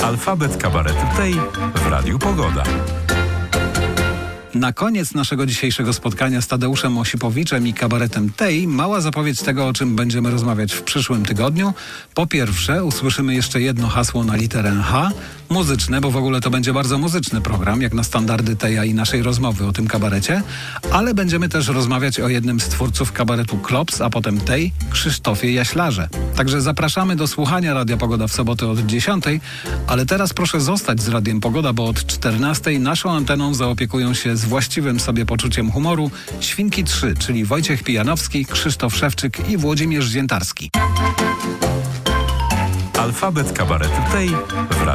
Alfabet kabaretu tej w Radiu Pogoda. Na koniec naszego dzisiejszego spotkania z Tadeuszem Osipowiczem i kabaretem tej mała zapowiedź tego, o czym będziemy rozmawiać w przyszłym tygodniu. Po pierwsze, usłyszymy jeszcze jedno hasło na literę H, muzyczne, bo w ogóle to będzie bardzo muzyczny program, jak na standardy Teja i naszej rozmowy o tym kabarecie, ale będziemy też rozmawiać o jednym z twórców kabaretu Klops, a potem Tej, Krzysztofie Jaślarze. Także zapraszamy do słuchania Radia Pogoda w sobotę od 10, ale teraz proszę zostać z Radiem Pogoda, bo od 14 naszą anteną zaopiekują się z właściwym sobie poczuciem humoru Świnki 3, czyli Wojciech Pijanowski, Krzysztof Szewczyk i Włodzimierz Ziętarski. Alfabet kabaretu tej w Radiu